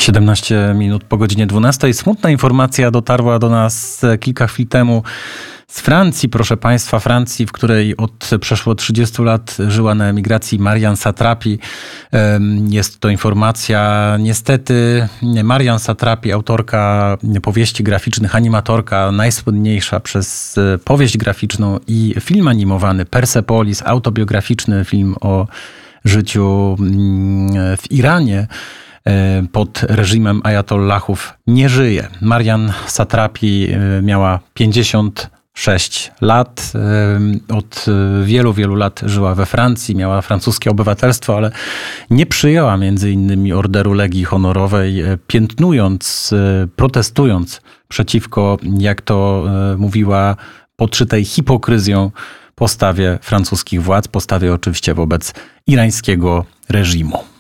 17 minut po godzinie 12. Smutna informacja dotarła do nas kilka chwil temu z Francji, proszę Państwa, Francji, w której od przeszło 30 lat żyła na emigracji Marian Satrapi. Jest to informacja, niestety, Marian Satrapi, autorka powieści graficznych, animatorka, najsłynniejsza przez powieść graficzną i film animowany Persepolis, autobiograficzny film o życiu w Iranie pod reżimem ajatollahów, nie żyje. Marian Satrapi miała 56 lat. Od wielu, wielu lat żyła we Francji, miała francuskie obywatelstwo, ale nie przyjęła między innymi Orderu Legii Honorowej, piętnując, protestując przeciwko, jak to mówiła, podszytej hipokryzją postawie francuskich władz, postawie oczywiście wobec irańskiego reżimu.